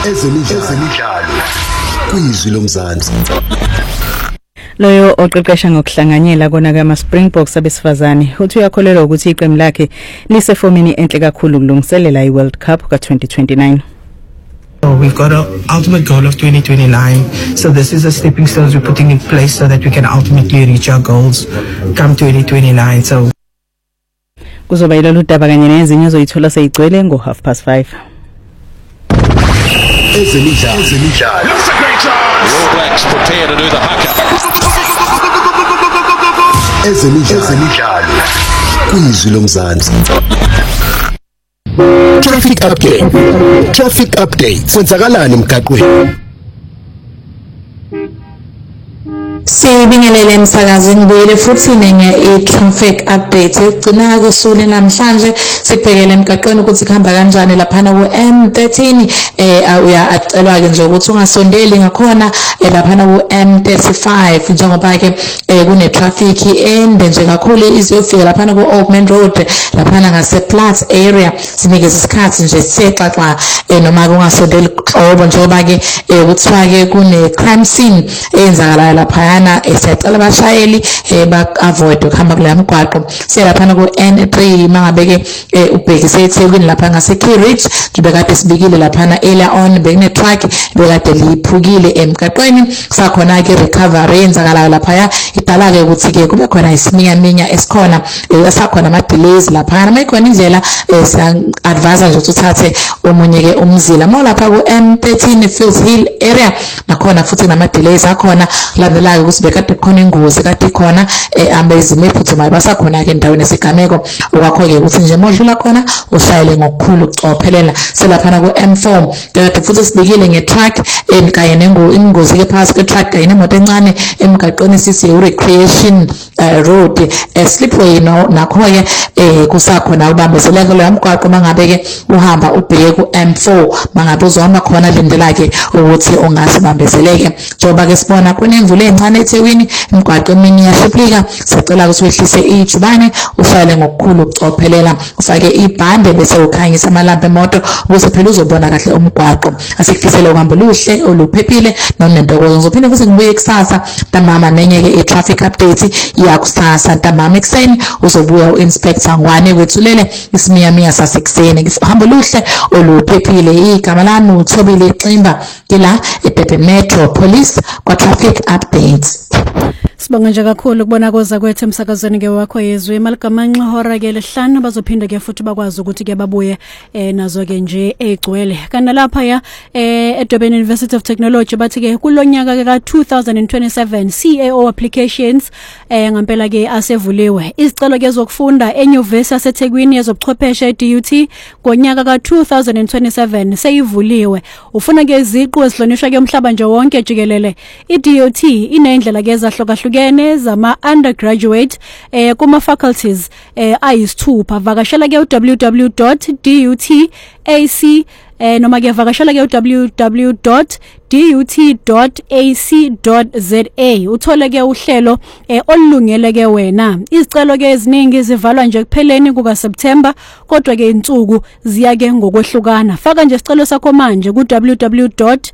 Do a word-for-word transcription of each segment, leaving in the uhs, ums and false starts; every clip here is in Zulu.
ezemidlalo kwizwi lomzansi. Loyo oqeqesha ngokuhlanganyela kona kama Springboks abesifazane uthi uyakholelwa ukuthi iqembu lakhe lisefomini enhle kakhulu kulungiselela iWorld Cup ka twenty twenty-nine. So we've got an ultimate goal of twenty twenty-nine. So this is a stepping stones we're putting in place so that we can ultimately reach our goals come twenty twenty-nine. So kuzoba ilolu daba kanye nezinye zoyithola seyigcwele ngo half past five. Ezemidlalo, ezemidlalo. That's a great chance. All Blacks prepare to do the haka. Ezemidlalo, ezemidlalo. Kwizwi lomzansi. Traffic update. Traffic update. Kwenzakalani emgaqweni? Sibingelele emsakazweni buyele futhi nenye i-traffic update egcina kusule namhlanje sibhekele emgaqweni ukuthi kuhamba kanjani laphana ku M thirteen eh uya acelwa ke nje ukuthi ungasondeli ngakhona laphana ku M thirty-five njengoba ke kune traffic ende nje kakhulu izofika laphana ku Oakman Road laphana ngase Platts area sinikeza isikhathi nje sixaxa noma kungasondeli qobo njengoba ke kuthiwa ke kune crime scene eyenzakala lapha na esiyacela abashayeli ba avoid ukuhamba kule mgwaqo selaphana ku N three mangabeke ubhekise eThekwini lapha ngase Key Ridge ngibekade sibikile laphana earlier on bekune truck bekade liphukile emgaqweni sakhona ke recovery yenzakala lapha idala ke ukuthi ke kube khona isiminyaminya esikhona esakhona ama delays lapha mayikhona indlela siya advise nje uthathe omunye ke umzila mo lapha ku M thirteen Fields Hill area nakhona futhi nama delays akhona landelayo kusibekade khona ingozi kade khona ambezimo ephuthumayo basakhona ke endaweni esigameko okwakho ke ukuthi nje modlula khona ushayele ngokukhulu ucophelela selaphana ku M four kade futhi sibikile ngetruck kanye nengozi ke phakathi kwetruck kanye nemoto encane emgaqweni sisi recreation road slipway no nakho ke kusakhona ubambezeleko lomgwaqo mangabe ke uhamba ubheke ku M four mangabe uzohamba khona lindela ke ukuthi ungasibambezeleke njengoba ke sibona kunemvula encane eThekwini imgwaqo emini yashiplika sicela ukuthi wehlise ijubane ushayele ngokukhulu ucophelela ufake ibhande bese ukhanyisa amalambu emoto ukuze phela uzobona kahle umgwaqo asikufisela uhambo luhle oluphephile nonentokozo uzophinde futhi ngibuye kusasa ntambama nenye ke i-traffic update yakusasa ntambama ekseni uzobuya uinspector Ngwane wethulele isiminyaminya sasekuseni uhambo luhle oluphephile igama lami uThobile Ximba kila eDurban Metro Police kwa traffic updates. Sibonga nje kakhulu ukubona koza kwethu emsakazweni ke wakho yezwe imaligamanxa hora ke lehlanu bazophinda ke futhi bakwazi ukuthi ke babuye eh nazo ke nje egcwele kana lapha ya eh eDurban University of Technology bathi ke kulonyaka ke ka twenty twenty-seven C A O applications eh ngempela ke asevuliwe izicelo ke zokufunda eNyuvesi yaseThekwini yezobuchwepheshe eD U T ngonyaka ka twenty twenty-seven seyivuliwe ufuna ke iziqu ezihlonishwa ke umhlaba nje wonke jikelele iD U T inendlela ke ezahlukahlukene zama undergraduate eh kuma faculties eh ayisithupha vakashela ke u w w w dot d u t a c eh noma ke vakashela ke u w w w dot d u t dot a c dot z a uthole ke uhlelo eh olungele ke wena izicelo ke eziningi zivalwa nje kupheleni kuka September kodwa ke insuku ziya ke ngokwehlukana faka nje isicelo sakho manje ku w w w dot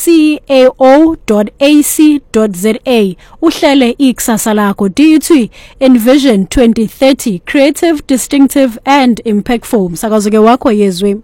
c a o dot a c dot z a uhlele ikusasa lakho D U T Envision twenty thirty creative distinctive and impactful sakazo-ke wakho yezwe.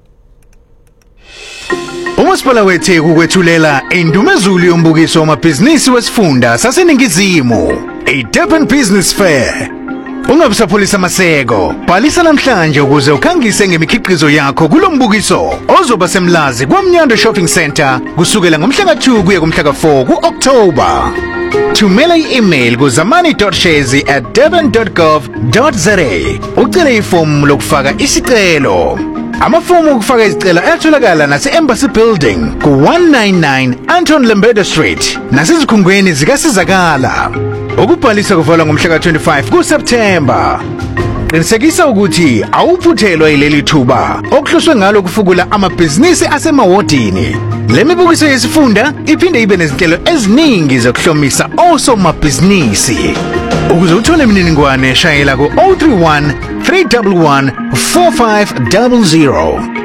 Umasipala weTheku ukwethulela indumezulu yombukiso wamabhizinisi wesifunda saseningizimu iDurban Business Fair. Ungabusapholisa maseko bhalisa namhlanje ukuze ukhangise ngemikhiqizo yakho kulombukiso ozoba semlazi kwaMnyando Shopping Center kusukela ngomhla ka two kuya kumhla ka four kuOctober. Thumela i-email ku zamani dot shezi at durban dot gov dot za ucele ifomu lokufaka isicelo. Amafomu okufaka izicelo ayatholakala nase-Embassy Building ku one ninety-nine Anton Lembede Street nasezikhungweni zikasizakala. Ukubhalisa kuvalwa ngomhla ka twenty-five kuSeptember. Qinisekisa ukuthi awuphuthelwa yileli thuba okuhloswe ngalo kufukula amabhizinisi asemawodini. Le mibukiso yesifunda iphinde ibe nezinhlelo eziningi zokuhlomisa osomabhizinisi. Ukuze uthole imininingwane shayela ku oh three one three one one four five zero zero.